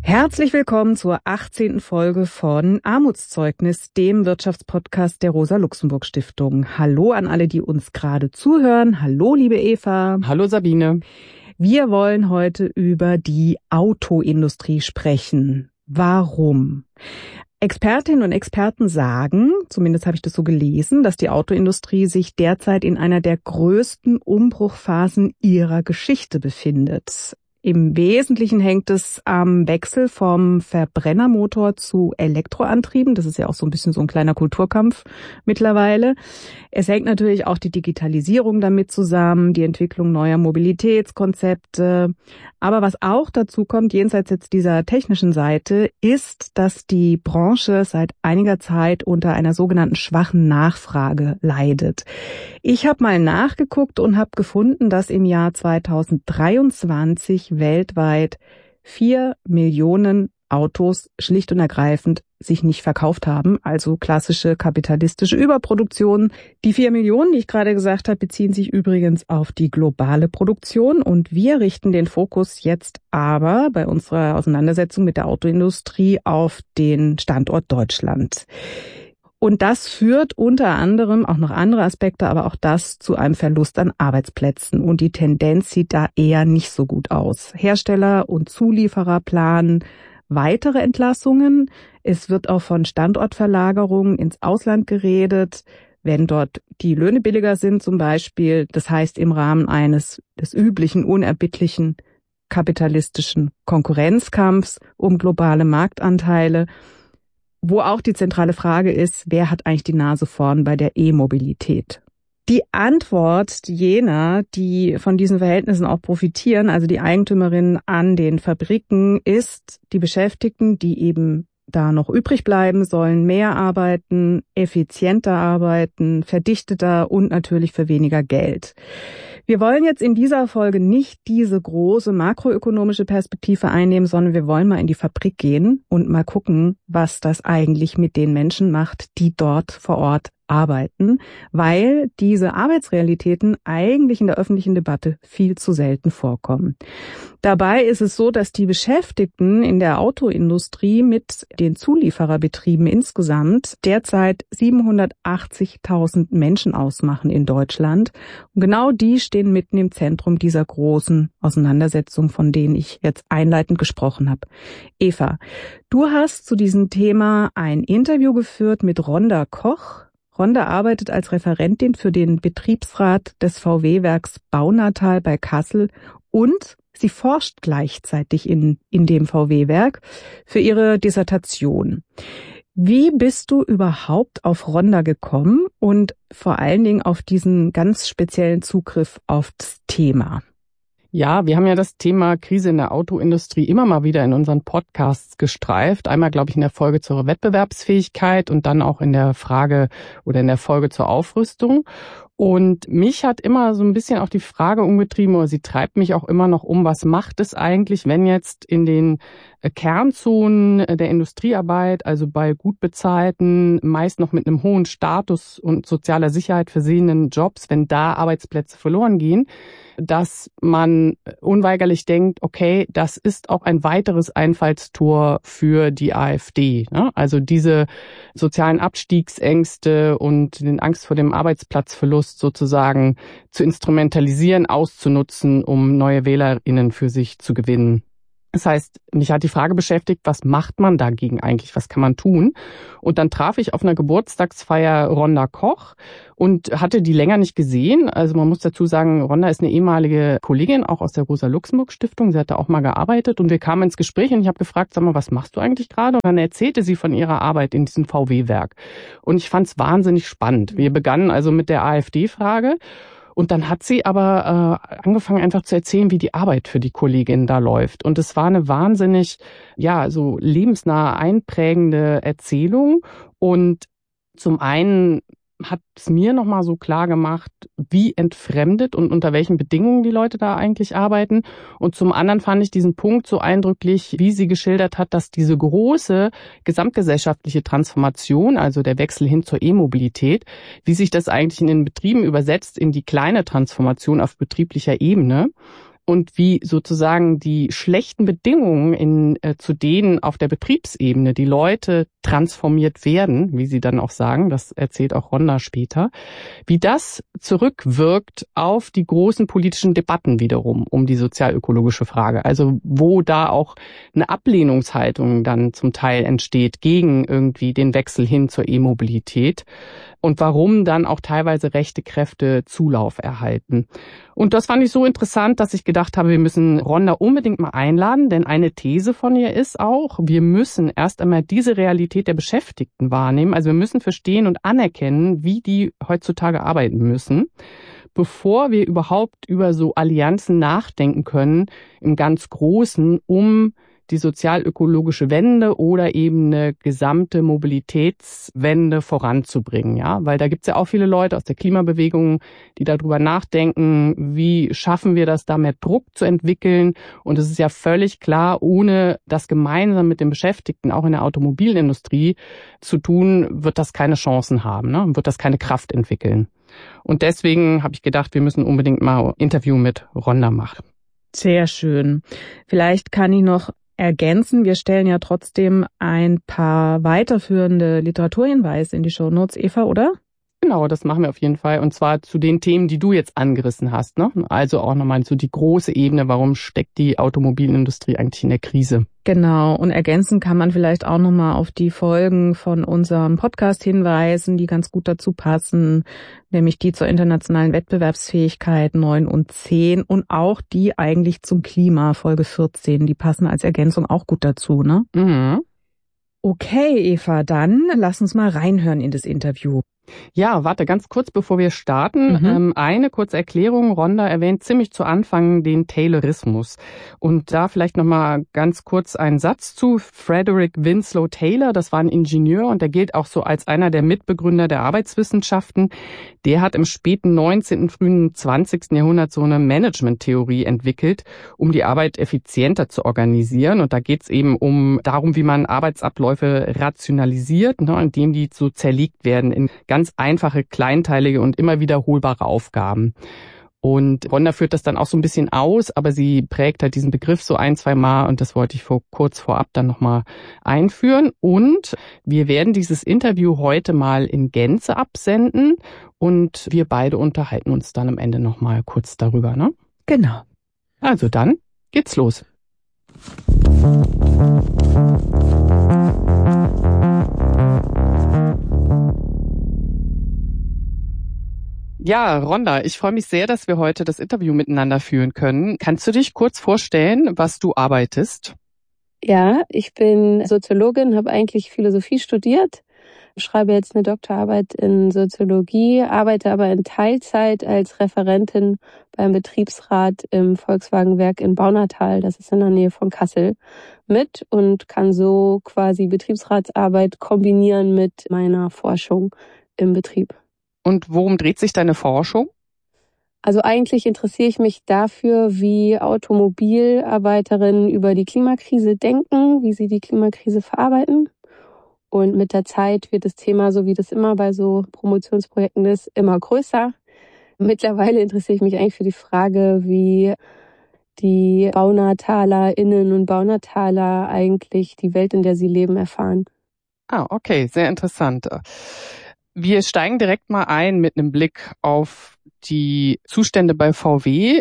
Herzlich willkommen zur 18. Folge von Armutszeugnis, dem Wirtschaftspodcast der Rosa-Luxemburg-Stiftung. Hallo an alle, die uns gerade zuhören. Hallo, liebe Eva. Hallo, Sabine. Wir wollen heute über die Autoindustrie sprechen. Warum? Expertinnen und Experten sagen, zumindest habe ich das so gelesen, dass die Autoindustrie sich derzeit in einer der größten Umbruchphasen ihrer Geschichte befindet. Im Wesentlichen hängt es am Wechsel vom Verbrennermotor zu Elektroantrieben. Das ist ja auch so ein bisschen so ein kleiner Kulturkampf mittlerweile. Es hängt natürlich auch die Digitalisierung damit zusammen, die Entwicklung neuer Mobilitätskonzepte. Aber was auch dazu kommt, jenseits jetzt dieser technischen Seite, ist, dass die Branche seit einiger Zeit unter einer sogenannten schwachen Nachfrage leidet. Ich habe mal nachgeguckt und habe gefunden, dass im Jahr 2023 weltweit 4 Millionen Autos schlicht und ergreifend sich nicht verkauft haben, also klassische kapitalistische Überproduktion. Die 4 Millionen, die ich gerade gesagt habe, beziehen sich übrigens auf die globale Produktion und wir richten den Fokus jetzt aber bei unserer Auseinandersetzung mit der Autoindustrie auf den Standort Deutschland. Und das führt unter anderem auch noch andere Aspekte, aber auch das zu einem Verlust an Arbeitsplätzen. Und die Tendenz sieht da eher nicht so gut aus. Hersteller und Zulieferer planen weitere Entlassungen. Es wird auch von Standortverlagerungen ins Ausland geredet, wenn dort die Löhne billiger sind zum Beispiel. Das heißt im Rahmen des üblichen, unerbittlichen kapitalistischen Konkurrenzkampfs um globale Marktanteile, wo auch die zentrale Frage ist, wer hat eigentlich die Nase vorn bei der E-Mobilität? Die Antwort jener, die von diesen Verhältnissen auch profitieren, also die Eigentümerinnen an den Fabriken, ist, die Beschäftigten, die eben da noch übrig bleiben, sollen mehr arbeiten, effizienter arbeiten, verdichteter und natürlich für weniger Geld. Wir wollen jetzt in dieser Folge nicht diese große makroökonomische Perspektive einnehmen, sondern wir wollen mal in die Fabrik gehen und mal gucken, was das eigentlich mit den Menschen macht, die dort vor Ort arbeiten, weil diese Arbeitsrealitäten eigentlich in der öffentlichen Debatte viel zu selten vorkommen. Dabei ist es so, dass die Beschäftigten in der Autoindustrie mit den Zuliefererbetrieben insgesamt derzeit 780.000 Menschen ausmachen in Deutschland. Und genau die stehen mitten im Zentrum dieser großen Auseinandersetzung, von denen ich jetzt einleitend gesprochen habe. Eva, du hast zu diesem Thema ein Interview geführt mit Rhonda Koch. Rhonda arbeitet als Referentin für den Betriebsrat des VW-Werks Baunatal bei Kassel und sie forscht gleichzeitig in dem VW-Werk für ihre Dissertation. Wie bist du überhaupt auf Rhonda gekommen und vor allen Dingen auf diesen ganz speziellen Zugriff auf das Thema? Ja, wir haben ja das Thema Krise in der Autoindustrie immer mal wieder in unseren Podcasts gestreift. Einmal, glaube ich, in der Folge zur Wettbewerbsfähigkeit und dann auch in der Frage oder in der Folge zur Aufrüstung. Und mich hat immer so ein bisschen auch die Frage umgetrieben, oder sie treibt mich auch immer noch um, was macht es eigentlich, wenn jetzt in den Kernzonen der Industriearbeit, also bei gut bezahlten, meist noch mit einem hohen Status und sozialer Sicherheit versehenen Jobs, wenn da Arbeitsplätze verloren gehen, dass man unweigerlich denkt, okay, das ist auch ein weiteres Einfallstor für die AfD. Ne? Also diese sozialen Abstiegsängste und den Angst vor dem Arbeitsplatzverlust sozusagen zu instrumentalisieren, auszunutzen, um neue WählerInnen für sich zu gewinnen. Das heißt, mich hat die Frage beschäftigt, was macht man dagegen eigentlich, was kann man tun? Und dann traf ich auf einer Geburtstagsfeier Rhonda Koch und hatte die länger nicht gesehen. Also man muss dazu sagen, Rhonda ist eine ehemalige Kollegin, auch aus der Rosa-Luxemburg-Stiftung. Sie hat da auch mal gearbeitet und wir kamen ins Gespräch und ich habe gefragt, sag mal, was machst du eigentlich gerade? Und dann erzählte sie von ihrer Arbeit in diesem VW-Werk. Und ich fand es wahnsinnig spannend. Wir begannen also mit der AfD-Frage. Und dann hat sie aber angefangen einfach zu erzählen, wie die Arbeit für die Kollegin da läuft. Und es war eine wahnsinnig, so lebensnahe, einprägende Erzählung. Und zum einen hat es mir nochmal so klar gemacht, wie entfremdet und unter welchen Bedingungen die Leute da eigentlich arbeiten. Und zum anderen fand ich diesen Punkt so eindrücklich, wie sie geschildert hat, dass diese große gesamtgesellschaftliche Transformation, also der Wechsel hin zur E-Mobilität, wie sich das eigentlich in den Betrieben übersetzt in die kleine Transformation auf betrieblicher Ebene. und wie sozusagen die schlechten Bedingungen zu denen auf der Betriebsebene die Leute transformiert werden, wie sie dann auch sagen, das erzählt auch Rhonda später, wie das zurückwirkt auf die großen politischen Debatten wiederum um die sozialökologische Frage. Also wo da auch eine Ablehnungshaltung dann zum Teil entsteht gegen irgendwie den Wechsel hin zur E-Mobilität und warum dann auch teilweise rechte Kräfte Zulauf erhalten. Und das fand ich so interessant, dass ich gedacht habe, wir müssen Rhonda unbedingt mal einladen, denn eine These von ihr ist auch, wir müssen erst einmal diese Realität der Beschäftigten wahrnehmen. Also wir müssen verstehen und anerkennen, wie die heutzutage arbeiten müssen, bevor wir überhaupt über so Allianzen nachdenken können, im ganz Großen, um die sozialökologische Wende oder eben eine gesamte Mobilitätswende voranzubringen, ja, weil da gibt's ja auch viele Leute aus der Klimabewegung, die darüber nachdenken, wie schaffen wir das, da mehr Druck zu entwickeln, und es ist ja völlig klar, ohne das gemeinsam mit den Beschäftigten auch in der Automobilindustrie zu tun, wird das keine Chancen haben, ne? Wird das keine Kraft entwickeln. Und deswegen habe ich gedacht, wir müssen unbedingt mal ein Interview mit Rhonda machen. Sehr schön. Vielleicht kann ich noch ergänzen, wir stellen ja trotzdem ein paar weiterführende Literaturhinweise in die Shownotes, Eva, oder? Genau, das machen wir auf jeden Fall. Und zwar zu den Themen, die du jetzt angerissen hast, ne? Also auch nochmal so die große Ebene, warum steckt die Automobilindustrie eigentlich in der Krise? Genau. Und ergänzen kann man vielleicht auch nochmal auf die Folgen von unserem Podcast hinweisen, die ganz gut dazu passen, nämlich die zur internationalen Wettbewerbsfähigkeit 9 und 10 und auch die eigentlich zum Klima, Folge 14. Die passen als Ergänzung auch gut dazu, ne? Mhm. Okay, Eva, dann lass uns mal reinhören in das Interview. Ja, warte, ganz kurz, bevor wir starten. Eine kurze Erklärung. Rhonda erwähnt ziemlich zu Anfang den Taylorismus. Und da vielleicht nochmal ganz kurz einen Satz zu. Frederick Winslow Taylor, das war ein Ingenieur und der gilt auch so als einer der Mitbegründer der Arbeitswissenschaften. Der hat im späten 19., frühen 20. Jahrhundert so eine Management-Theorie entwickelt, um die Arbeit effizienter zu organisieren. Und da geht es eben darum, wie man Arbeitsabläufe rationalisiert, ne, indem die so zerlegt werden in ganz einfache, kleinteilige und immer wiederholbare Aufgaben. Und Rhonda führt das dann auch so ein bisschen aus, aber sie prägt halt diesen Begriff so ein, zwei Mal und das wollte ich kurz vorab dann nochmal einführen. Und wir werden dieses Interview heute mal in Gänze absenden und wir beide unterhalten uns dann am Ende nochmal kurz darüber, ne? Genau. Also dann geht's los. Ja, Rhonda, ich freue mich sehr, dass wir heute das Interview miteinander führen können. Kannst du dich kurz vorstellen, was du arbeitest? Ja, ich bin Soziologin, habe eigentlich Philosophie studiert, schreibe jetzt eine Doktorarbeit in Soziologie, arbeite aber in Teilzeit als Referentin beim Betriebsrat im Volkswagenwerk in Baunatal, das ist in der Nähe von Kassel, mit und kann so quasi Betriebsratsarbeit kombinieren mit meiner Forschung im Betrieb. Und worum dreht sich deine Forschung? Also eigentlich interessiere ich mich dafür, wie Automobilarbeiterinnen über die Klimakrise denken, wie sie die Klimakrise verarbeiten. Und mit der Zeit wird das Thema, so wie das immer bei so Promotionsprojekten ist, immer größer. Mittlerweile interessiere ich mich eigentlich für die Frage, wie die BaunatalerInnen und Baunataler eigentlich die Welt, in der sie leben, erfahren. Ah, okay, sehr interessant. Wir steigen direkt mal ein mit einem Blick auf die Zustände bei VW.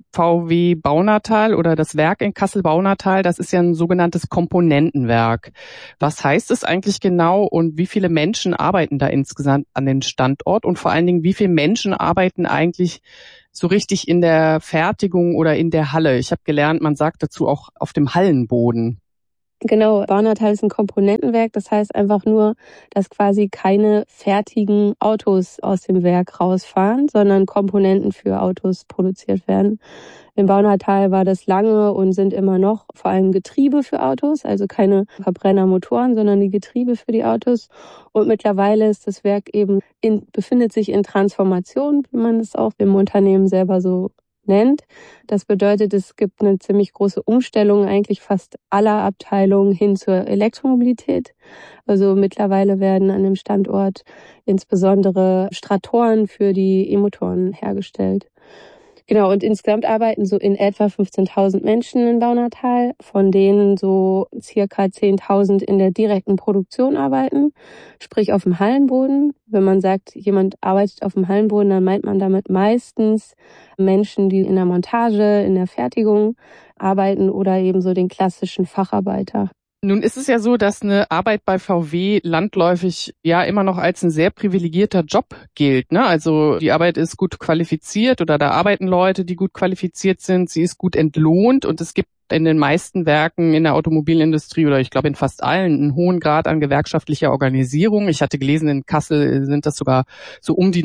VW Baunatal oder das Werk in Kassel-Baunatal, das ist ja ein sogenanntes Komponentenwerk. Was heißt es eigentlich genau und wie viele Menschen arbeiten da insgesamt an dem Standort? Und vor allen Dingen, wie viele Menschen arbeiten eigentlich so richtig in der Fertigung oder in der Halle? Ich habe gelernt, man sagt dazu auch auf dem Hallenboden. Genau, Baunatal ist ein Komponentenwerk, das heißt einfach nur, dass quasi keine fertigen Autos aus dem Werk rausfahren, sondern Komponenten für Autos produziert werden. In Baunatal war das lange und sind immer noch vor allem Getriebe für Autos, also keine Verbrennermotoren, sondern die Getriebe für die Autos. Und mittlerweile ist das Werk befindet sich in Transformation, wie man es auch im Unternehmen selber so nennt. Das bedeutet, es gibt eine ziemlich große Umstellung eigentlich fast aller Abteilungen hin zur Elektromobilität. Also mittlerweile werden an dem Standort insbesondere Stratoren für die E-Motoren hergestellt. Genau, und insgesamt arbeiten so in etwa 15.000 Menschen in Baunatal, von denen so circa 10.000 in der direkten Produktion arbeiten, sprich auf dem Hallenboden. Wenn man sagt, jemand arbeitet auf dem Hallenboden, dann meint man damit meistens Menschen, die in der Montage, in der Fertigung arbeiten oder eben so den klassischen Facharbeiter. Nun ist es ja so, dass eine Arbeit bei VW landläufig ja immer noch als ein sehr privilegierter Job gilt, ne? Also die Arbeit ist gut qualifiziert oder da arbeiten Leute, die gut qualifiziert sind. Sie ist gut entlohnt und es gibt in den meisten Werken in der Automobilindustrie oder ich glaube in fast allen einen hohen Grad an gewerkschaftlicher Organisierung. Ich hatte gelesen, in Kassel sind das sogar so um die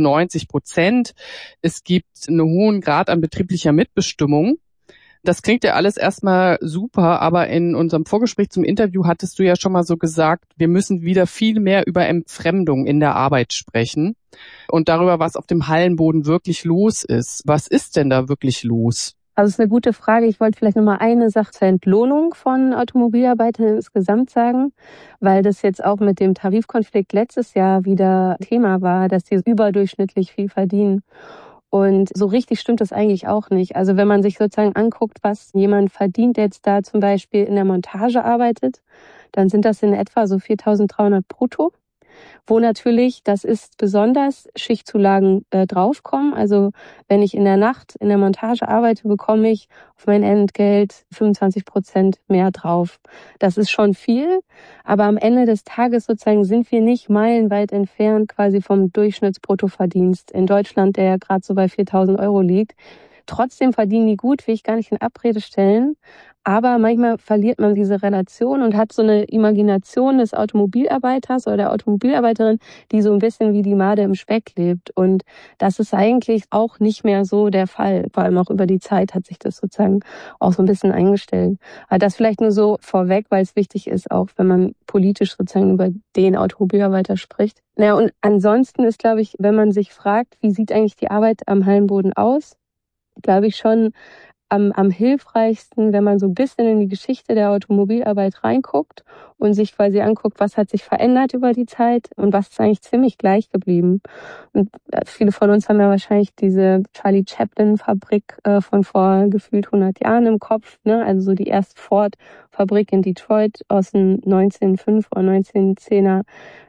90%. Es gibt einen hohen Grad an betrieblicher Mitbestimmung. Das klingt ja alles erstmal super, aber in unserem Vorgespräch zum Interview hattest du ja schon mal so gesagt, wir müssen wieder viel mehr über Entfremdung in der Arbeit sprechen und darüber, was auf dem Hallenboden wirklich los ist. Was ist denn da wirklich los? Also es ist eine gute Frage. Ich wollte vielleicht nochmal eine Sache zur Entlohnung von Automobilarbeitern insgesamt sagen, weil das jetzt auch mit dem Tarifkonflikt letztes Jahr wieder Thema war, dass die überdurchschnittlich viel verdienen. Und so richtig stimmt das eigentlich auch nicht. Also wenn man sich sozusagen anguckt, was jemand verdient, der jetzt da zum Beispiel in der Montage arbeitet, dann sind das in etwa so 4.300 brutto. Wo natürlich, das ist besonders, Schichtzulagen draufkommen. Also wenn ich in der Nacht in der Montage arbeite, bekomme ich auf mein Entgelt 25% mehr drauf. Das ist schon viel, aber am Ende des Tages sozusagen sind wir nicht meilenweit entfernt quasi vom Durchschnittsbruttoverdienst in Deutschland, der ja gerade so bei 4.000 Euro liegt. Trotzdem verdienen die gut, will ich gar nicht in Abrede stellen. Aber manchmal verliert man diese Relation und hat so eine Imagination des Automobilarbeiters oder der Automobilarbeiterin, die so ein bisschen wie die Made im Speck lebt. Und das ist eigentlich auch nicht mehr so der Fall. Vor allem auch über die Zeit hat sich das sozusagen auch so ein bisschen eingestellt. Aber das vielleicht nur so vorweg, weil es wichtig ist, auch wenn man politisch sozusagen über den Automobilarbeiter spricht. Naja, und ansonsten ist, glaube ich, wenn man sich fragt, wie sieht eigentlich die Arbeit am Hallenboden aus, glaube ich schon am hilfreichsten, wenn man so ein bisschen in die Geschichte der Automobilarbeit reinguckt und sich quasi anguckt, was hat sich verändert über die Zeit und was ist eigentlich ziemlich gleich geblieben. Und viele von uns haben ja wahrscheinlich diese Charlie Chaplin-Fabrik von vor gefühlt 100 Jahren im Kopf, ne? Also so die erste Ford-Fabrik in Detroit aus den 1905 oder 1910er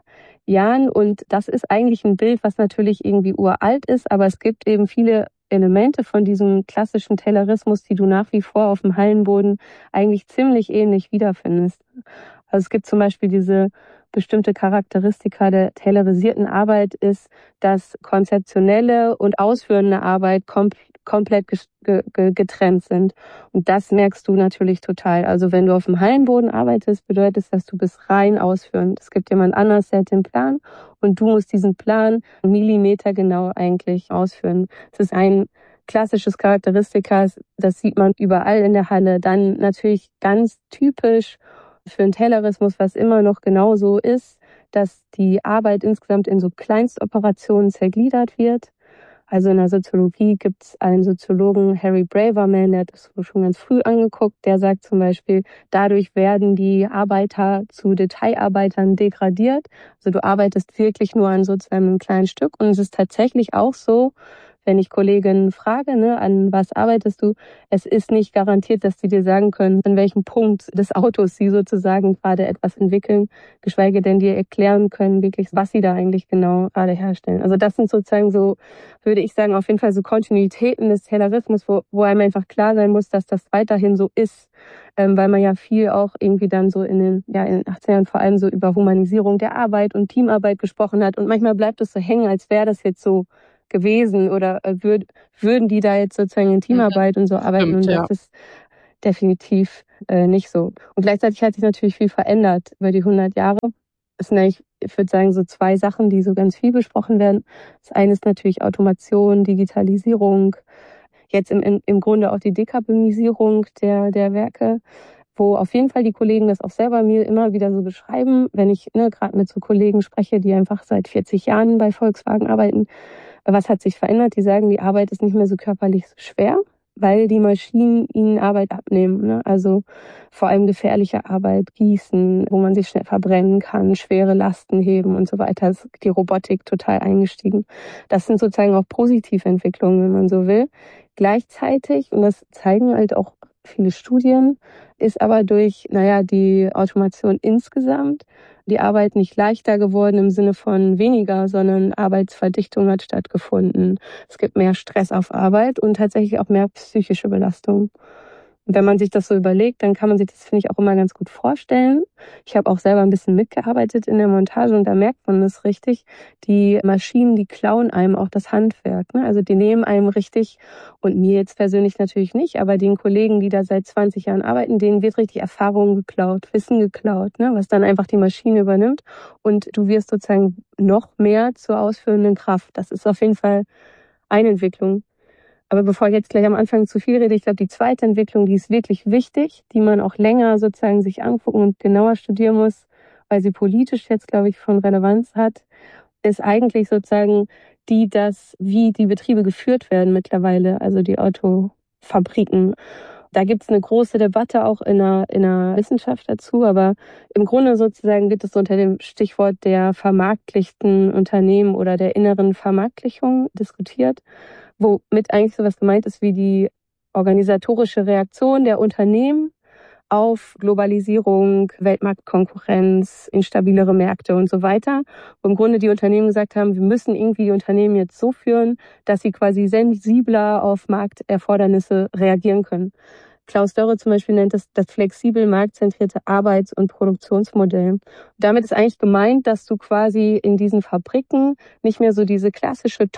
Jahren. Und das ist eigentlich ein Bild, was natürlich irgendwie uralt ist, aber es gibt eben viele Elemente von diesem klassischen Taylorismus, die du nach wie vor auf dem Hallenboden eigentlich ziemlich ähnlich wiederfindest. Also es gibt zum Beispiel diese bestimmte Charakteristika der taylorisierten Arbeit ist, dass konzeptionelle und ausführende Arbeit komplett getrennt sind. Und das merkst du natürlich total. Also wenn du auf dem Hallenboden arbeitest, bedeutet es, dass du bist rein ausführend. Es gibt jemand anderes, der hat den Plan und du musst diesen Plan millimetergenau eigentlich ausführen. Es ist ein klassisches Charakteristika, das sieht man überall in der Halle. Dann natürlich ganz typisch für den Taylorismus, was immer noch genauso ist, dass die Arbeit insgesamt in so Kleinstoperationen zergliedert wird. Also in der Soziologie gibt es einen Soziologen, Harry Braverman, der hat das schon ganz früh angeguckt, der sagt zum Beispiel, dadurch werden die Arbeiter zu Detailarbeitern degradiert. Also du arbeitest wirklich nur an sozusagen einem kleinen Stück und es ist tatsächlich auch so, wenn ich Kolleginnen frage, ne, an was arbeitest du, es ist nicht garantiert, dass die dir sagen können, an welchem Punkt des Autos sie sozusagen gerade etwas entwickeln, geschweige denn dir erklären können, wirklich, was sie da eigentlich genau gerade herstellen. Also das sind sozusagen so, würde ich sagen, auf jeden Fall so Kontinuitäten des Taylorismus, wo einem einfach klar sein muss, dass das weiterhin so ist, weil man ja viel auch irgendwie dann so in den 80er Jahren vor allem so über Humanisierung der Arbeit und Teamarbeit gesprochen hat und manchmal bleibt es so hängen, als wäre das jetzt so gewesen oder würden die da jetzt sozusagen in Teamarbeit und so arbeiten. Und das ist definitiv nicht so. Und gleichzeitig hat sich natürlich viel verändert über die 100 Jahre. Es sind eigentlich, ich würde sagen, so zwei Sachen, die so ganz viel besprochen werden. Das eine ist natürlich Automation, Digitalisierung, jetzt im Grunde auch die Dekarbonisierung der Werke, wo auf jeden Fall die Kollegen das auch selber mir immer wieder so beschreiben, wenn ich gerade mit so Kollegen spreche, die einfach seit 40 Jahren bei Volkswagen arbeiten. Was hat sich verändert? Die sagen, die Arbeit ist nicht mehr so körperlich so schwer. weil die Maschinen ihnen Arbeit abnehmen, ne? Also vor allem gefährliche Arbeit, Gießen, wo man sich schnell verbrennen kann, schwere Lasten heben und so weiter. Ist die Robotik total eingestiegen. Das sind sozusagen auch positive Entwicklungen, wenn man so will. Gleichzeitig, und das zeigen halt auch viele Studien, ist aber durch, die Automation insgesamt die Arbeit nicht leichter geworden im Sinne von weniger, sondern Arbeitsverdichtung hat stattgefunden. Es gibt mehr Stress auf Arbeit und tatsächlich auch mehr psychische Belastung. Und wenn man sich das so überlegt, dann kann man sich das, finde ich, auch immer ganz gut vorstellen. Ich habe auch selber ein bisschen mitgearbeitet in der Montage und da merkt man das richtig. Die Maschinen, die klauen einem auch das Handwerk, ne? Also die nehmen einem richtig, und mir jetzt persönlich natürlich nicht, aber den Kollegen, die da seit 20 Jahren arbeiten, denen wird richtig Erfahrung geklaut, Wissen geklaut, ne? Was dann einfach die Maschine übernimmt und du wirst sozusagen noch mehr zur ausführenden Kraft. Das ist auf jeden Fall eine Entwicklung. Aber bevor ich jetzt gleich am Anfang zu viel rede, ich glaube, die zweite Entwicklung, die ist wirklich wichtig, die man auch länger sozusagen sich angucken und genauer studieren muss, weil sie politisch jetzt, glaube ich, von Relevanz hat, ist eigentlich sozusagen wie die Betriebe geführt werden mittlerweile, also die Autofabriken. Da gibt es eine große Debatte auch in der Wissenschaft dazu, aber im Grunde sozusagen wird es unter dem Stichwort der vermarktlichten Unternehmen oder der inneren Vermarktlichung diskutiert, womit eigentlich sowas gemeint ist wie die organisatorische Reaktion der Unternehmen auf Globalisierung, Weltmarktkonkurrenz, instabilere Märkte und so weiter. Wo im Grunde die Unternehmen gesagt haben, wir müssen irgendwie die Unternehmen jetzt so führen, dass sie quasi sensibler auf Markterfordernisse reagieren können. Klaus Dörre zum Beispiel nennt das flexibel marktzentrierte Arbeits- und Produktionsmodell. Und damit ist eigentlich gemeint, dass du quasi in diesen Fabriken nicht mehr so diese klassische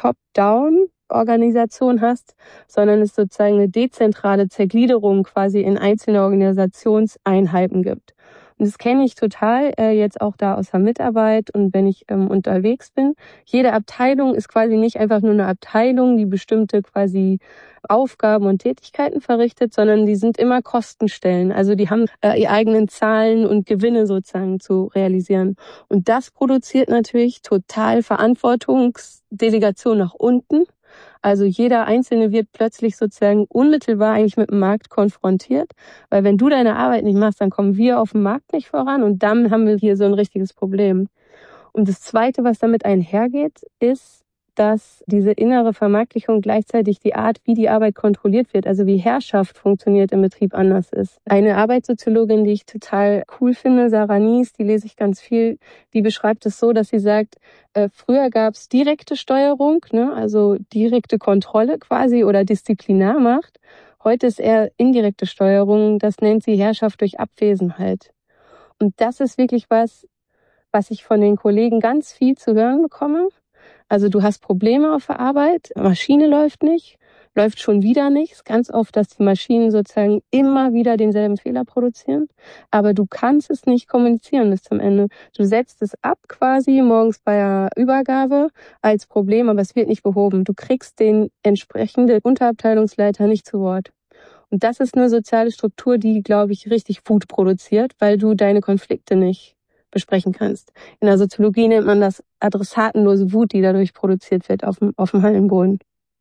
Top-Down-Organisation hast, sondern es sozusagen eine dezentrale Zergliederung quasi in einzelne Organisationseinheiten gibt. Und das kenne ich total jetzt auch da aus der Mitarbeit und wenn ich unterwegs bin. Jede Abteilung ist quasi nicht einfach nur eine Abteilung, die bestimmte quasi Aufgaben und Tätigkeiten verrichtet, sondern die sind immer Kostenstellen. Also die haben ihre eigenen Zahlen und Gewinne sozusagen zu realisieren. Und das produziert natürlich total Verantwortungsdelegation nach unten. Also jeder Einzelne wird plötzlich sozusagen unmittelbar eigentlich mit dem Markt konfrontiert, weil wenn du deine Arbeit nicht machst, dann kommen wir auf dem Markt nicht voran und dann haben wir hier so ein richtiges Problem. Und das Zweite, was damit einhergeht, ist, dass diese innere Vermarktlichung gleichzeitig die Art, wie die Arbeit kontrolliert wird, also wie Herrschaft funktioniert im Betrieb, anders ist. Eine Arbeitssoziologin, die ich total cool finde, Sarah Nies, die lese ich ganz viel, die beschreibt es so, dass sie sagt, früher gab es direkte Steuerung, ne, also direkte Kontrolle quasi oder Disziplinarmacht. Heute ist eher indirekte Steuerung, das nennt sie Herrschaft durch Abwesenheit. Und das ist wirklich was ich von den Kollegen ganz viel zu hören bekomme. Also du hast Probleme auf der Arbeit, Maschine läuft nicht, läuft schon wieder nicht. Es ist ganz oft, dass die Maschinen sozusagen immer wieder denselben Fehler produzieren, aber du kannst es nicht kommunizieren bis zum Ende. Du setzt es ab quasi morgens bei der Übergabe als Problem, aber es wird nicht behoben. Du kriegst den entsprechenden Unterabteilungsleiter nicht zu Wort. Und das ist eine soziale Struktur, die, glaube ich, richtig Wut produziert, weil du deine Konflikte nicht besprechen kannst. In der Soziologie nennt man das adressatenlose Wut, die dadurch produziert wird auf dem Hallenboden.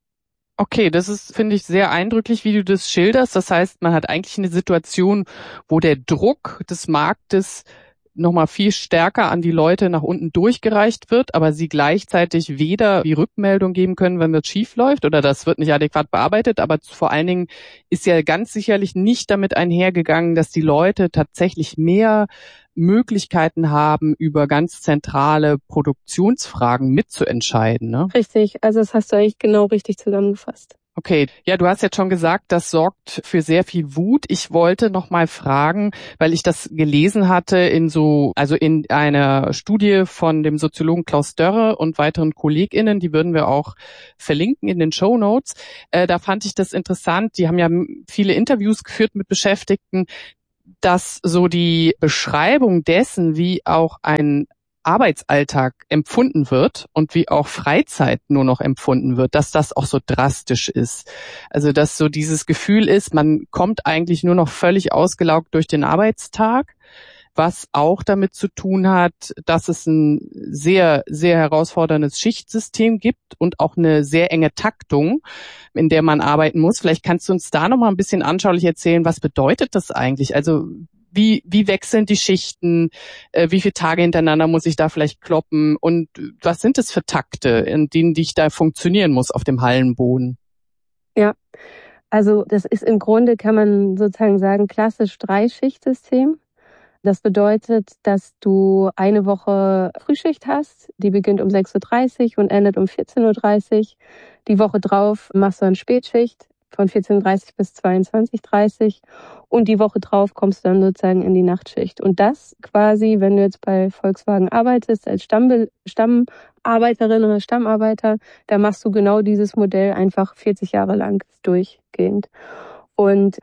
Okay, das ist, finde ich, sehr eindrücklich, wie du das schilderst. Das heißt, man hat eigentlich eine Situation, wo der Druck des Marktes nochmal viel stärker an die Leute nach unten durchgereicht wird, aber sie gleichzeitig weder die Rückmeldung geben können, wenn das schief läuft oder das wird nicht adäquat bearbeitet, aber vor allen Dingen ist ja ganz sicherlich nicht damit einhergegangen, dass die Leute tatsächlich mehr Möglichkeiten haben, über ganz zentrale Produktionsfragen mitzuentscheiden, ne? Richtig, also das hast du eigentlich genau richtig zusammengefasst. Okay, ja, du hast jetzt schon gesagt, das sorgt für sehr viel Wut. Ich wollte noch mal fragen, weil ich das gelesen hatte in einer Studie von dem Soziologen Klaus Dörre und weiteren KollegInnen, die würden wir auch verlinken in den Shownotes. Da fand ich das interessant. Die haben ja viele Interviews geführt mit Beschäftigten, dass so die Beschreibung dessen, wie auch ein Arbeitsalltag empfunden wird und wie auch Freizeit nur noch empfunden wird, dass das auch so drastisch ist. Also dass so dieses Gefühl ist, man kommt eigentlich nur noch völlig ausgelaugt durch den Arbeitstag. was auch damit zu tun hat, dass es ein sehr, sehr herausforderndes Schichtsystem gibt und auch eine sehr enge Taktung, in der man arbeiten muss. Vielleicht kannst du uns da noch mal ein bisschen anschaulich erzählen, was bedeutet das eigentlich? Also wie wechseln die Schichten? Wie viele Tage hintereinander muss ich da vielleicht kloppen? Und was sind es für Takte, in denen ich da funktionieren muss auf dem Hallenboden? Ja, also das ist im Grunde, kann man sozusagen sagen, klassisch Dreischichtsystem. Das bedeutet, dass du eine Woche Frühschicht hast, die beginnt um 6:30 Uhr und endet um 14:30 Uhr. Die Woche drauf machst du dann Spätschicht von 14:30 Uhr bis 22:30 Uhr und die Woche drauf kommst du dann sozusagen in die Nachtschicht. Und das quasi, wenn du jetzt bei Volkswagen arbeitest als Stammarbeiterin oder Stammarbeiter, da machst du genau dieses Modell einfach 40 Jahre lang durchgehend. Und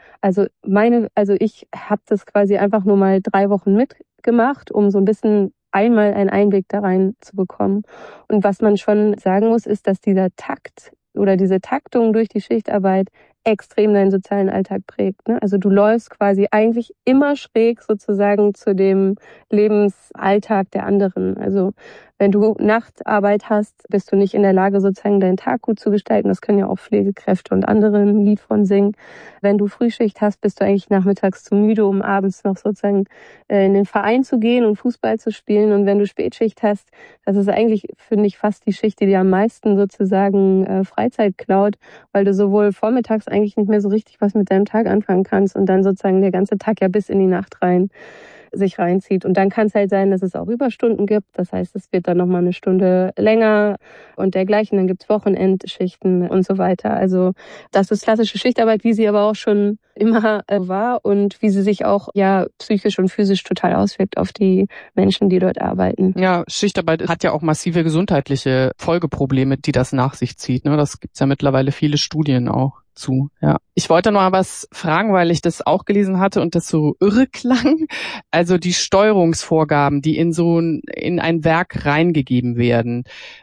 ich habe das quasi einfach nur mal 3 Wochen mitgemacht, um so ein bisschen einmal einen Einblick da rein zu bekommen. Und was man schon sagen muss, ist, dass dieser Takt oder diese Taktung durch die Schichtarbeit extrem deinen sozialen Alltag prägt. Ne? Also du läufst quasi eigentlich immer schräg sozusagen zu dem Lebensalltag der anderen. Also wenn du Nachtarbeit hast, bist du nicht in der Lage, sozusagen deinen Tag gut zu gestalten. Das können ja auch Pflegekräfte und andere ein Lied von singen. Wenn du Frühschicht hast, bist du eigentlich nachmittags zu müde, um abends noch sozusagen in den Verein zu gehen und Fußball zu spielen. Und wenn du Spätschicht hast, das ist eigentlich, finde ich, fast die Schicht, die dir am meisten sozusagen Freizeit klaut, weil du sowohl vormittags eigentlich nicht mehr so richtig was mit deinem Tag anfangen kannst und dann sozusagen der ganze Tag ja bis in die Nacht rein sich reinzieht. Und dann kann es halt sein, dass es auch Überstunden gibt. Das heißt, es wird dann nochmal eine Stunde länger und dergleichen. Dann gibt es Wochenendschichten und so weiter. Also das ist klassische Schichtarbeit, wie sie aber auch schon immer war und wie sie sich auch ja psychisch und physisch total auswirkt auf die Menschen, die dort arbeiten. Ja, Schichtarbeit hat ja auch massive gesundheitliche Folgeprobleme, die das nach sich zieht. Ne? Das gibt's ja mittlerweile viele Studien auch zu. Ja. Ich wollte noch mal was fragen, weil ich das auch gelesen hatte und das so irre klang. Also die Steuerungsvorgaben, die in ein Werk reingegeben werden.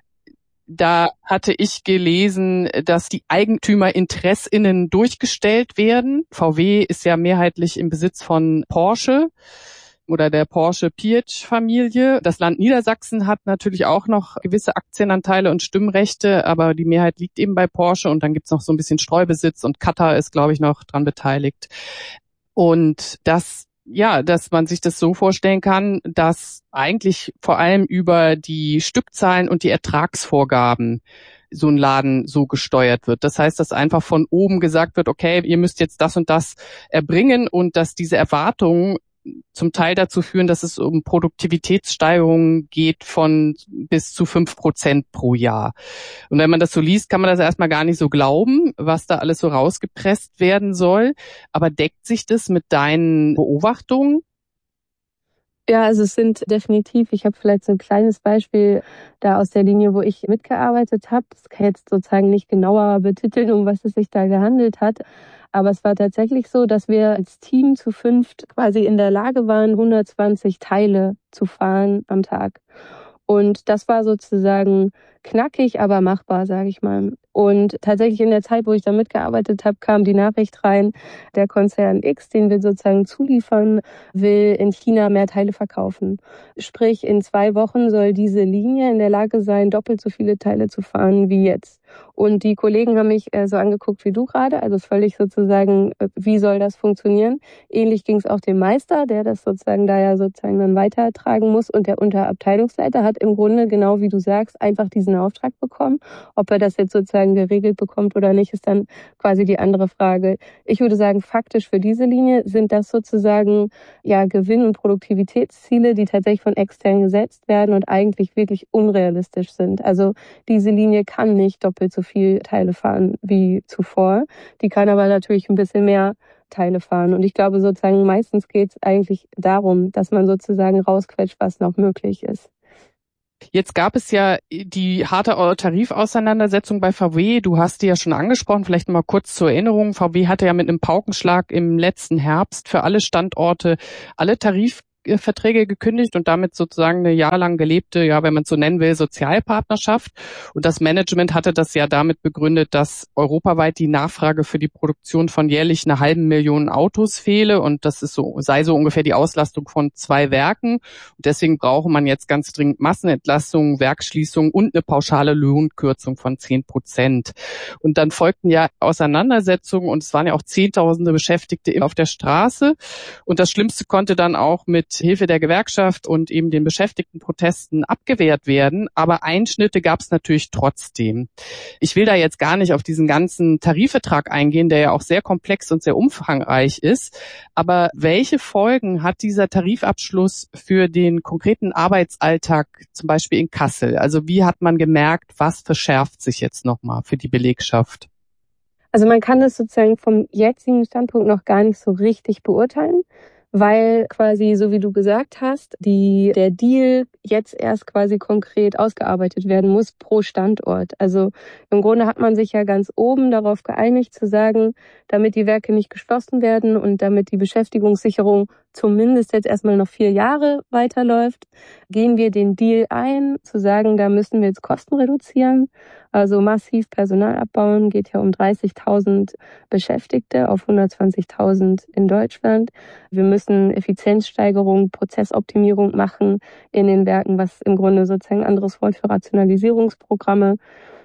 Da hatte ich gelesen, dass die EigentümerInnen durchgestellt werden. VW ist ja mehrheitlich im Besitz von Porsche oder der Porsche-Piëch-Familie. Das Land Niedersachsen hat natürlich auch noch gewisse Aktienanteile und Stimmrechte, aber die Mehrheit liegt eben bei Porsche und dann gibt's noch so ein bisschen Streubesitz und Katar ist, glaube ich, noch dran beteiligt. Und dass man sich das so vorstellen kann, dass eigentlich vor allem über die Stückzahlen und die Ertragsvorgaben so ein Laden so gesteuert wird. Das heißt, dass einfach von oben gesagt wird, okay, ihr müsst jetzt das und das erbringen und dass diese Erwartungen zum Teil dazu führen, dass es um Produktivitätssteigerungen geht von bis zu 5% pro Jahr. Und wenn man das so liest, kann man das erstmal gar nicht so glauben, was da alles so rausgepresst werden soll. Aber deckt sich das mit deinen Beobachtungen? Ja, also es sind definitiv, ich habe vielleicht so ein kleines Beispiel da aus der Linie, wo ich mitgearbeitet habe. Das kann ich jetzt sozusagen nicht genauer betiteln, um was es sich da gehandelt hat. Aber es war tatsächlich so, dass wir als Team zu 5 quasi in der Lage waren, 120 Teile zu fahren am Tag. Und das war sozusagen knackig, aber machbar, sage ich mal. Und tatsächlich in der Zeit, wo ich da mitgearbeitet habe, kam die Nachricht rein, der Konzern X, den wir sozusagen zuliefern, will in China mehr Teile verkaufen. Sprich, in 2 Wochen soll diese Linie in der Lage sein, doppelt so viele Teile zu fahren wie jetzt. Und die Kollegen haben mich so angeguckt wie du gerade, also völlig sozusagen, wie soll das funktionieren? Ähnlich ging es auch dem Meister, der das sozusagen da ja sozusagen dann weitertragen muss. Und der Unterabteilungsleiter hat im Grunde, genau wie du sagst, einfach diesen Auftrag bekommen. Ob er das jetzt sozusagen geregelt bekommt oder nicht, ist dann quasi die andere Frage. Ich würde sagen, faktisch für diese Linie sind das sozusagen ja Gewinn- und Produktivitätsziele, die tatsächlich von extern gesetzt werden und eigentlich wirklich unrealistisch sind. Also diese Linie kann nicht doppelt so viel Teile fahren wie zuvor. Die kann aber natürlich ein bisschen mehr Teile fahren. Und ich glaube sozusagen, meistens geht es eigentlich darum, dass man sozusagen rausquetscht, was noch möglich ist. Jetzt gab es ja die harte Tarifauseinandersetzung bei VW. Du hast die ja schon angesprochen, vielleicht mal kurz zur Erinnerung. VW hatte ja mit einem Paukenschlag im letzten Herbst für alle Standorte alle Tarifverträge gekündigt und damit sozusagen eine jahrelang gelebte, ja, wenn man es so nennen will, Sozialpartnerschaft. Und das Management hatte das ja damit begründet, dass europaweit die Nachfrage für die Produktion von jährlich 500.000 Autos fehle und das sei so ungefähr die Auslastung von 2 Werken. Und deswegen brauche man jetzt ganz dringend Massenentlassungen, Werksschließungen und eine pauschale Lohnkürzung von 10%. Und dann folgten ja Auseinandersetzungen und es waren ja auch Zehntausende Beschäftigte auf der Straße. Und das Schlimmste konnte dann auch mit Hilfe der Gewerkschaft und eben den Beschäftigtenprotesten abgewehrt werden. Aber Einschnitte gab es natürlich trotzdem. Ich will da jetzt gar nicht auf diesen ganzen Tarifvertrag eingehen, der ja auch sehr komplex und sehr umfangreich ist. Aber welche Folgen hat dieser Tarifabschluss für den konkreten Arbeitsalltag, zum Beispiel in Kassel? Also wie hat man gemerkt, was verschärft sich jetzt nochmal für die Belegschaft? Also man kann das sozusagen vom jetzigen Standpunkt noch gar nicht so richtig beurteilen, weil quasi, so wie du gesagt hast, der Deal jetzt erst quasi konkret ausgearbeitet werden muss pro Standort. Also im Grunde hat man sich ja ganz oben darauf geeinigt zu sagen, damit die Werke nicht geschlossen werden und damit die Beschäftigungssicherung zumindest jetzt erstmal noch 4 Jahre weiterläuft, gehen wir den Deal ein, zu sagen, da müssen wir jetzt Kosten reduzieren, also massiv Personal abbauen, geht ja um 30.000 Beschäftigte auf 120.000 in Deutschland. Wir müssen Effizienzsteigerung, Prozessoptimierung machen in den Werken, was im Grunde sozusagen ein anderes Wort für Rationalisierungsprogramme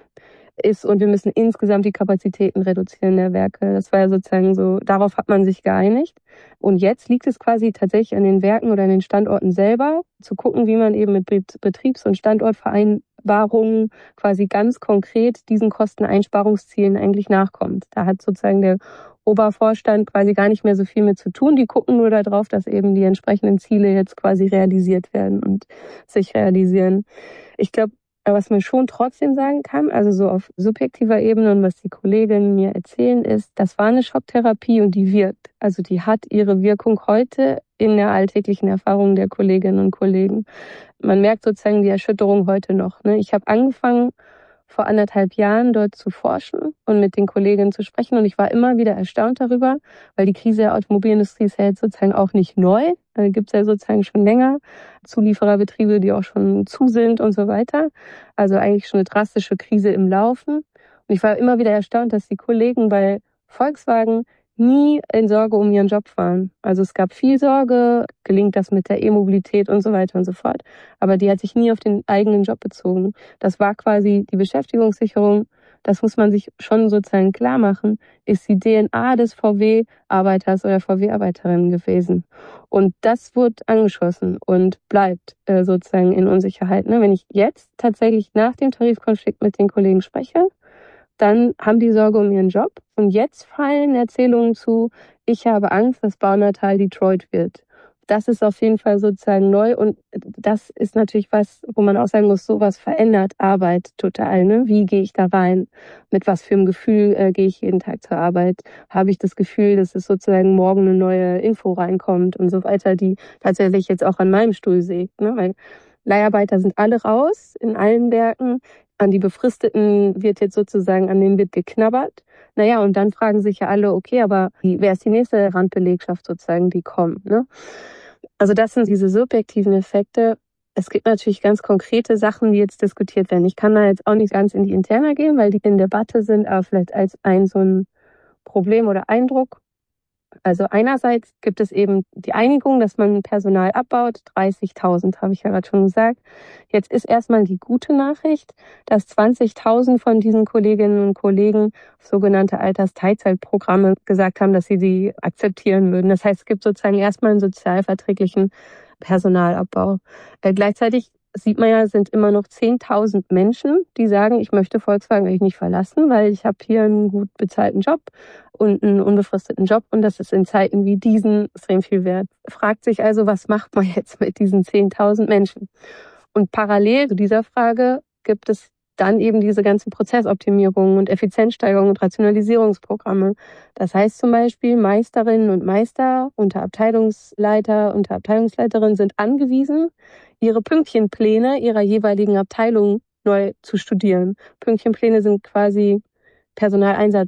ist, und wir müssen insgesamt die Kapazitäten reduzieren der Werke. Das war ja sozusagen so, darauf hat man sich geeinigt. Und jetzt liegt es quasi tatsächlich an den Werken oder an den Standorten selber, zu gucken, wie man eben mit Betriebs- und Standortvereinbarungen quasi ganz konkret diesen Kosteneinsparungszielen eigentlich nachkommt. Da hat sozusagen der Obervorstand quasi gar nicht mehr so viel mit zu tun. Die gucken nur darauf, dass eben die entsprechenden Ziele jetzt quasi realisiert werden und sich realisieren. Ich glaube, was man schon trotzdem sagen kann, also so auf subjektiver Ebene und was die Kolleginnen mir erzählen, ist, das war eine Schocktherapie und die wirkt. Also die hat ihre Wirkung heute in der alltäglichen Erfahrung der Kolleginnen und Kollegen. Man merkt sozusagen die Erschütterung heute noch. Ne? Ich habe angefangen, vor 1,5 Jahren dort zu forschen und mit den Kolleginnen zu sprechen. Und ich war immer wieder erstaunt darüber, weil die Krise der Automobilindustrie ist ja jetzt sozusagen auch nicht neu. Gibt es ja sozusagen schon länger Zuliefererbetriebe, die auch schon zu sind und so weiter. Also eigentlich schon eine drastische Krise im Laufen. Und ich war immer wieder erstaunt, dass die Kollegen bei Volkswagen nie in Sorge um ihren Job waren. Also es gab viel Sorge, gelingt das mit der E-Mobilität und so weiter und so fort. Aber die hat sich nie auf den eigenen Job bezogen. Das war quasi die Beschäftigungssicherung. Das muss man sich schon sozusagen klar machen, ist die DNA des VW-Arbeiters oder VW-Arbeiterin gewesen. Und das wird angeschossen und bleibt sozusagen in Unsicherheit. Ne? Wenn ich jetzt tatsächlich nach dem Tarifkonflikt mit den Kollegen spreche, dann haben die Sorge um ihren Job. Und jetzt fallen Erzählungen zu, ich habe Angst, dass Baunatal Detroit wird. Das ist auf jeden Fall sozusagen neu. Und das ist natürlich was, wo man auch sagen muss, sowas verändert Arbeit total. Ne? Wie gehe ich da rein? Mit was für einem Gefühl gehe ich jeden Tag zur Arbeit? Habe ich das Gefühl, dass es sozusagen morgen eine neue Info reinkommt und so weiter, die tatsächlich jetzt auch an meinem Stuhl sägt. Ne? Weil Leiharbeiter sind alle raus in allen Werken. An die Befristeten wird jetzt sozusagen, an denen wird geknabbert. Naja, und dann fragen sich ja alle, okay, aber wer ist die nächste Randbelegschaft sozusagen, die kommt, ne? Also das sind diese subjektiven Effekte. Es gibt natürlich ganz konkrete Sachen, die jetzt diskutiert werden. Ich kann da jetzt auch nicht ganz in die Interna gehen, weil die in Debatte sind, aber vielleicht als so ein Problem oder Eindruck. Also einerseits gibt es eben die Einigung, dass man Personal abbaut. 30.000 habe ich ja gerade schon gesagt. Jetzt ist erstmal die gute Nachricht, dass 20.000 von diesen Kolleginnen und Kollegen auf sogenannte Altersteilzeitprogramme gesagt haben, dass sie akzeptieren würden. Das heißt, es gibt sozusagen erstmal einen sozialverträglichen Personalabbau. Gleichzeitig sieht man ja, es sind immer noch 10.000 Menschen, die sagen, ich möchte Volkswagen eigentlich nicht verlassen, weil ich habe hier einen gut bezahlten Job und einen unbefristeten Job und das ist in Zeiten wie diesen extrem viel wert. Fragt sich also, was macht man jetzt mit diesen 10.000 Menschen? Und parallel zu dieser Frage gibt es dann eben diese ganzen Prozessoptimierungen und Effizienzsteigerungen und Rationalisierungsprogramme. Das heißt zum Beispiel, Meisterinnen und Meister, Unterabteilungsleiter, Unterabteilungsleiterinnen sind angewiesen, ihre Pünktchenpläne ihrer jeweiligen Abteilung neu zu studieren. Pünktchenpläne sind quasi Personaleinsatz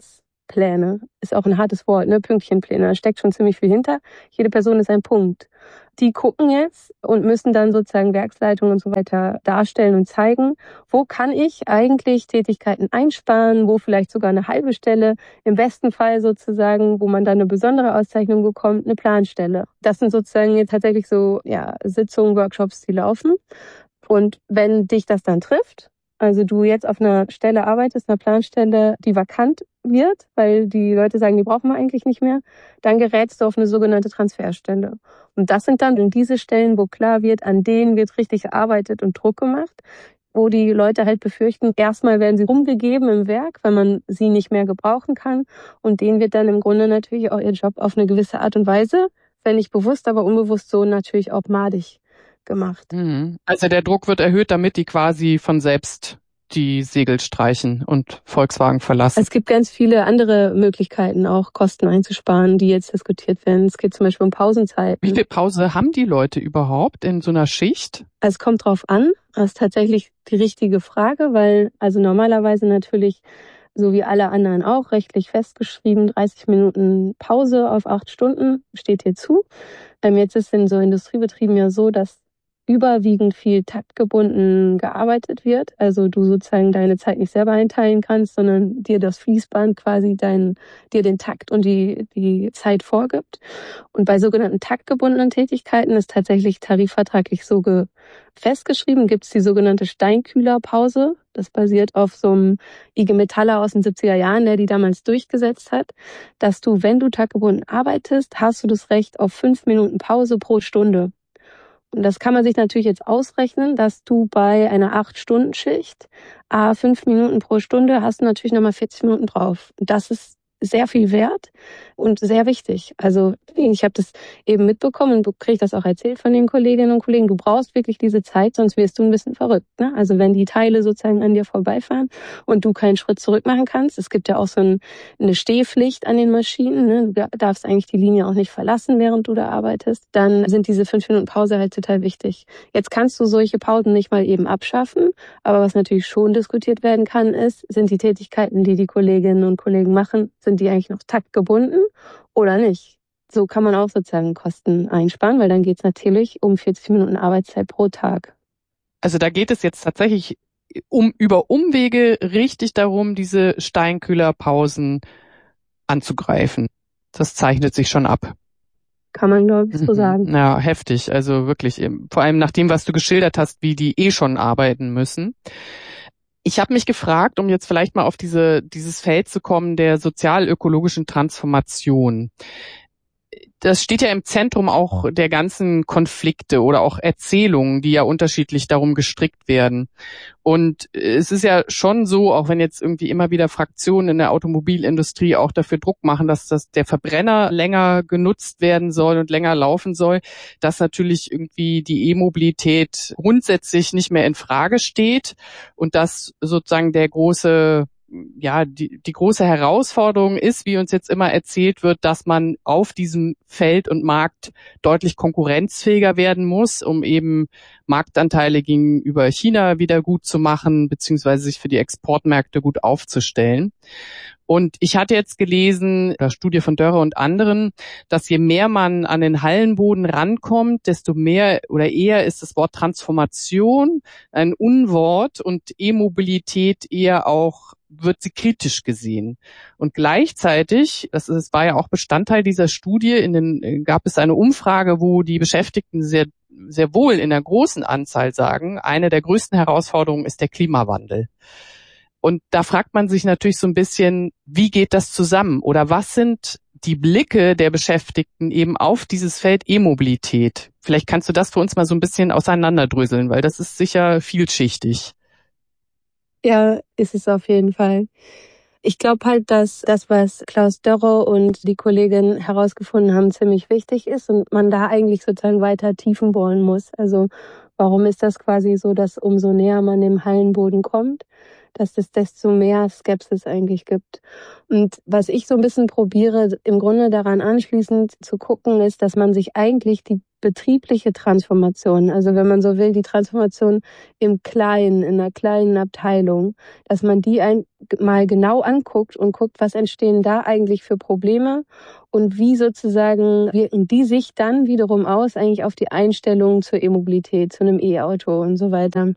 Pünktchenpläne. Ist auch ein hartes Wort, ne? Pünktchenpläne. Da steckt schon ziemlich viel hinter. Jede Person ist ein Punkt. Die gucken jetzt und müssen dann sozusagen Werksleitung und so weiter darstellen und zeigen, wo kann ich eigentlich Tätigkeiten einsparen, wo vielleicht sogar eine halbe Stelle, im besten Fall sozusagen, wo man dann eine besondere Auszeichnung bekommt, eine Planstelle. Das sind sozusagen jetzt tatsächlich so Sitzungen, Workshops, die laufen. Und wenn dich das dann trifft, also du jetzt auf einer Stelle arbeitest, einer Planstelle, die vakant wird, weil die Leute sagen, die brauchen wir eigentlich nicht mehr, dann gerätst du auf eine sogenannte Transferstelle. Und das sind dann diese Stellen, wo klar wird, an denen wird richtig gearbeitet und Druck gemacht, wo die Leute halt befürchten, erstmal werden sie rumgegeben im Werk, weil man sie nicht mehr gebrauchen kann. Und denen wird dann im Grunde natürlich auch ihr Job auf eine gewisse Art und Weise, wenn nicht bewusst, aber unbewusst so natürlich auch madig gemacht. Also der Druck wird erhöht, damit die quasi von selbst die Segel streichen und Volkswagen verlassen. Es gibt ganz viele andere Möglichkeiten, auch Kosten einzusparen, die jetzt diskutiert werden. Es geht zum Beispiel um Pausenzeiten. Wie viel Pause haben die Leute überhaupt in so einer Schicht? Es kommt drauf an. Das ist tatsächlich die richtige Frage, weil also normalerweise natürlich, so wie alle anderen auch, rechtlich festgeschrieben, 30 Minuten Pause auf 8 Stunden steht dir zu. Jetzt ist in so Industriebetrieben ja so, dass überwiegend viel taktgebunden gearbeitet wird. Also du sozusagen deine Zeit nicht selber einteilen kannst, sondern dir das Fließband quasi dir den Takt und die Zeit vorgibt. Und bei sogenannten taktgebundenen Tätigkeiten ist tatsächlich tarifvertraglich so festgeschrieben, gibt es die sogenannte Steinkühlerpause. Das basiert auf so einem IG Metaller aus den 70er Jahren, der die damals durchgesetzt hat, dass du, wenn du taktgebunden arbeitest, hast du das Recht auf 5 Minuten Pause pro Stunde. Und das kann man sich natürlich jetzt ausrechnen, dass du bei einer 8-Stunden-Schicht 5 Minuten pro Stunde hast du natürlich nochmal 40 Minuten drauf. Und das ist sehr viel wert und sehr wichtig. Also ich habe das eben mitbekommen und kriege das auch erzählt von den Kolleginnen und Kollegen. Du brauchst wirklich diese Zeit, sonst wirst du ein bisschen verrückt. Ne? Also wenn die Teile sozusagen an dir vorbeifahren und du keinen Schritt zurück machen kannst. Es gibt ja auch so eine Stehpflicht an den Maschinen. Ne? Du darfst eigentlich die Linie auch nicht verlassen, während du da arbeitest. Dann sind diese 5 Minuten Pause halt total wichtig. Jetzt kannst du solche Pausen nicht mal eben abschaffen. Aber was natürlich schon diskutiert werden kann, sind die Tätigkeiten, die Kolleginnen und Kollegen machen, sind die eigentlich noch taktgebunden oder nicht? So kann man auch sozusagen Kosten einsparen, weil dann geht es natürlich um 40 Minuten Arbeitszeit pro Tag. Also da geht es jetzt tatsächlich über Umwege richtig darum, diese Steinkühlerpausen anzugreifen. Das zeichnet sich schon ab. Kann man, glaube ich, so sagen. Ja, heftig. Also wirklich, vor allem nach dem, was du geschildert hast, wie die schon arbeiten müssen. Ich habe mich gefragt, um jetzt vielleicht mal auf dieses Feld zu kommen, der sozial-ökologischen Transformation. Das steht ja im Zentrum auch der ganzen Konflikte oder auch Erzählungen, die ja unterschiedlich darum gestrickt werden. Und es ist ja schon so, auch wenn jetzt irgendwie immer wieder Fraktionen in der Automobilindustrie auch dafür Druck machen, dass der Verbrenner länger genutzt werden soll und länger laufen soll, dass natürlich irgendwie die E-Mobilität grundsätzlich nicht mehr in Frage steht und dass sozusagen die große Herausforderung ist, wie uns jetzt immer erzählt wird, dass man auf diesem Feld und Markt deutlich konkurrenzfähiger werden muss, um eben Marktanteile gegenüber China wieder gut zu machen, beziehungsweise sich für die Exportmärkte gut aufzustellen. Und ich hatte jetzt gelesen, der Studie von Dörre und anderen, dass je mehr man an den Hallenboden rankommt, desto mehr oder eher ist das Wort Transformation ein Unwort und E-Mobilität eher auch wird sie kritisch gesehen. Und gleichzeitig, war ja auch Bestandteil dieser Studie, gab es eine Umfrage, wo die Beschäftigten sehr, sehr wohl in der großen Anzahl sagen, eine der größten Herausforderungen ist der Klimawandel. Und da fragt man sich natürlich so ein bisschen, wie geht das zusammen? Oder was sind die Blicke der Beschäftigten eben auf dieses Feld E-Mobilität? Vielleicht kannst du das für uns mal so ein bisschen auseinanderdröseln, weil das ist sicher vielschichtig. Ja, ist es auf jeden Fall. Ich glaube halt, dass das, was Klaus Dörre und die Kollegin herausgefunden haben, ziemlich wichtig ist und man da eigentlich sozusagen weiter tiefen bohren muss. Also warum ist das quasi so, dass umso näher man dem Hallenboden kommt, dass es desto mehr Skepsis eigentlich gibt. Und was ich so ein bisschen probiere, im Grunde daran anschließend zu gucken, ist, dass man sich eigentlich die betriebliche Transformation, also wenn man so will, die Transformation im Kleinen, in einer kleinen Abteilung, dass man die mal genau anguckt und guckt, was entstehen da eigentlich für Probleme und wie sozusagen wirken die sich dann wiederum aus eigentlich auf die Einstellung zur E-Mobilität, zu einem E-Auto und so weiter.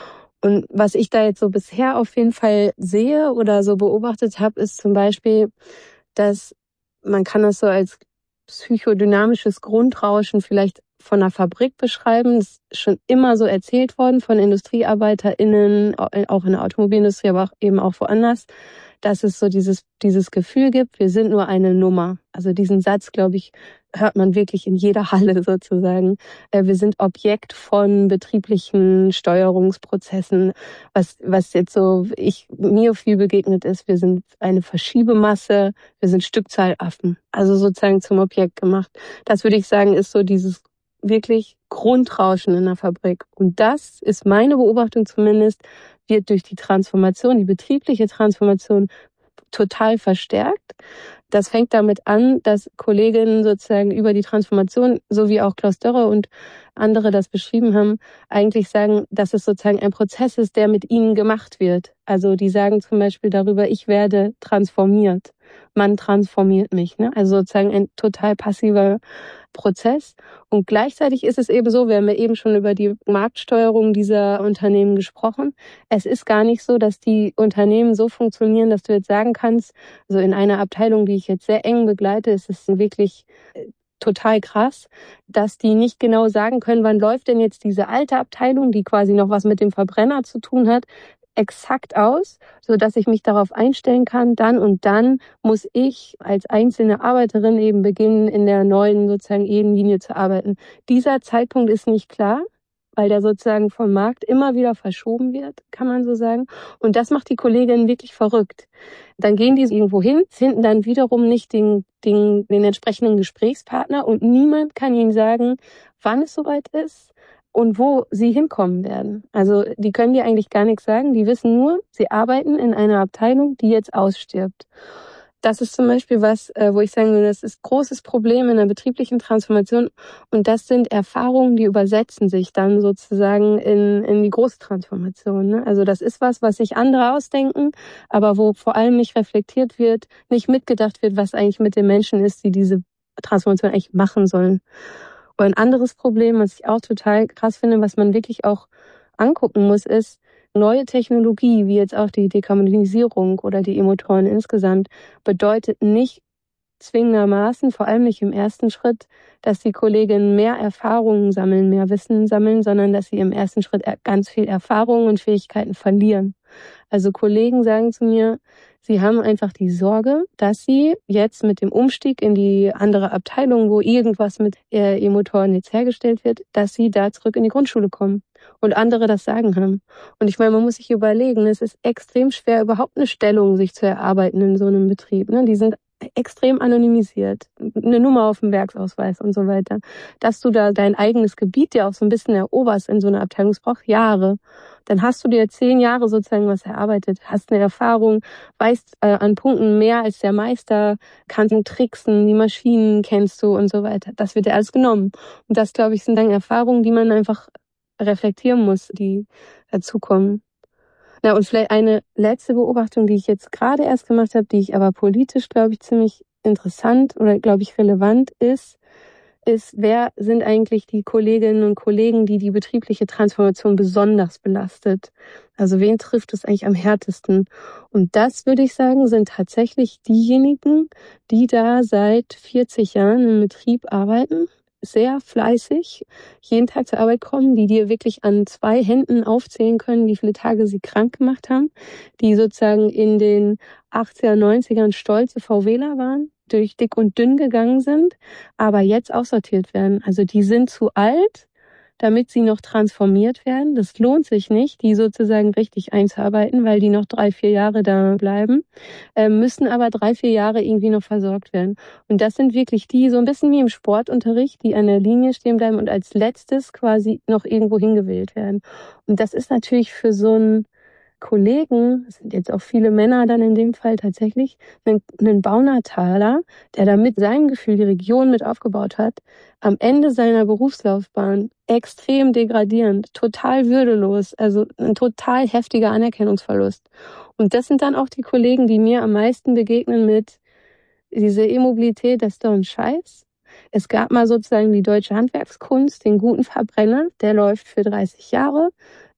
Und was ich da jetzt so bisher auf jeden Fall sehe oder so beobachtet habe, ist zum Beispiel, dass man kann das so als psychodynamisches Grundrauschen vielleicht von einer Fabrik beschreiben. Das ist schon immer so erzählt worden von IndustriearbeiterInnen, auch in der Automobilindustrie, aber auch eben auch woanders, dass es so dieses Gefühl gibt, wir sind nur eine Nummer. Also diesen Satz, glaube ich, hört man wirklich in jeder Halle sozusagen. Wir sind Objekt von betrieblichen Steuerungsprozessen, was jetzt so mir viel begegnet ist. Wir sind eine Verschiebemasse, wir sind Stückzahlaffen, also sozusagen zum Objekt gemacht. Das würde ich sagen, ist so dieses wirklich Grundrauschen in der Fabrik. Und das ist meine Beobachtung zumindest, wird durch die Transformation, die betriebliche Transformation total verstärkt. Das fängt damit an, dass Kolleginnen sozusagen über die Transformation, so wie auch Klaus Dörrer und andere das beschrieben haben, eigentlich sagen, dass es sozusagen ein Prozess ist, der mit ihnen gemacht wird. Also die sagen zum Beispiel darüber, ich werde transformiert. Man transformiert mich. Ne? Also sozusagen ein total passiver Prozess. Und gleichzeitig ist es eben so, wir haben ja eben schon über die Marktsteuerung dieser Unternehmen gesprochen. Es ist gar nicht so, dass die Unternehmen so funktionieren, dass du jetzt sagen kannst, also in einer Abteilung, die ich jetzt sehr eng begleite, ist es wirklich total krass, dass die nicht genau sagen können, wann läuft denn jetzt diese alte Abteilung, die quasi noch was mit dem Verbrenner zu tun hat, exakt aus, so dass ich mich darauf einstellen kann, dann und dann muss ich als einzelne Arbeiterin eben beginnen, in der neuen sozusagen E-Linie zu arbeiten. Dieser Zeitpunkt ist nicht klar, weil der sozusagen vom Markt immer wieder verschoben wird, kann man so sagen. Und das macht die Kolleginnen wirklich verrückt. Dann gehen die irgendwo hin, finden dann wiederum nicht den entsprechenden Gesprächspartner und niemand kann ihnen sagen, wann es soweit ist und wo sie hinkommen werden. Also die können dir eigentlich gar nichts sagen. Die wissen nur, sie arbeiten in einer Abteilung, die jetzt ausstirbt. Das ist zum Beispiel was, wo ich sagen würde, das ist ein großes Problem in der betrieblichen Transformation. Und das sind Erfahrungen, die übersetzen sich dann sozusagen in die große Transformation. Ne? Also das ist was sich andere ausdenken, aber wo vor allem nicht reflektiert wird, nicht mitgedacht wird, was eigentlich mit den Menschen ist, die diese Transformation eigentlich machen sollen. Und ein anderes Problem, was ich auch total krass finde, was man wirklich auch angucken muss, ist, neue Technologie, wie jetzt auch die Dekarbonisierung oder die E-Motoren insgesamt, bedeutet nicht zwingendermaßen, vor allem nicht im ersten Schritt, dass die Kolleginnen mehr Erfahrungen sammeln, mehr Wissen sammeln, sondern dass sie im ersten Schritt ganz viel Erfahrungen und Fähigkeiten verlieren. Also Kollegen sagen zu mir, sie haben einfach die Sorge, dass sie jetzt mit dem Umstieg in die andere Abteilung, wo irgendwas mit E-Motoren jetzt hergestellt wird, dass sie da zurück in die Grundschule kommen und andere das Sagen haben. Und ich meine, man muss sich überlegen, es ist extrem schwer, überhaupt eine Stellung sich zu erarbeiten in so einem Betrieb. Ne? Die sind extrem anonymisiert, eine Nummer auf dem Werksausweis und so weiter. Dass du da dein eigenes Gebiet ja auch so ein bisschen eroberst in so einer Abteilung, es braucht Jahre. Dann hast du dir 10 Jahre sozusagen was erarbeitet, hast eine Erfahrung, weißt an Punkten mehr als der Meister, kannst tricksen, die Maschinen kennst du und so weiter. Das wird dir alles genommen. Und das, glaube ich, sind dann Erfahrungen, die man einfach reflektieren muss, die dazukommen. Na, und vielleicht eine letzte Beobachtung, die ich jetzt gerade erst gemacht habe, die ich aber politisch, glaube ich, ziemlich interessant oder, glaube ich, relevant ist, wer sind eigentlich die Kolleginnen und Kollegen, die die betriebliche Transformation besonders belastet? Also wen trifft es eigentlich am härtesten? Und das, würde ich sagen, sind tatsächlich diejenigen, die da seit 40 Jahren im Betrieb arbeiten, sehr fleißig jeden Tag zur Arbeit kommen, die dir wirklich an 2 Händen aufzählen können, wie viele Tage sie krank gemacht haben, die sozusagen in den 80er, 90ern stolze VWler waren, durch dick und dünn gegangen sind, aber jetzt aussortiert werden. Also die sind zu alt, damit sie noch transformiert werden. Das lohnt sich nicht, die sozusagen richtig einzuarbeiten, weil die noch 3, 4 Jahre da bleiben, müssen aber 3, 4 Jahre irgendwie noch versorgt werden. Und das sind wirklich die, so ein bisschen wie im Sportunterricht, die an der Linie stehen bleiben und als letztes quasi noch irgendwo hingewählt werden. Und das ist natürlich für so ein Kollegen, das sind jetzt auch viele Männer dann in dem Fall tatsächlich, einen Baunattaler, der da mit seinem Gefühl die Region mit aufgebaut hat, am Ende seiner Berufslaufbahn extrem degradierend, total würdelos, also ein total heftiger Anerkennungsverlust. Und das sind dann auch die Kollegen, die mir am meisten begegnen mit diese E-Mobilität, das ist doch ein Scheiß. Es gab mal sozusagen die deutsche Handwerkskunst, den guten Verbrenner, der läuft für 30 Jahre.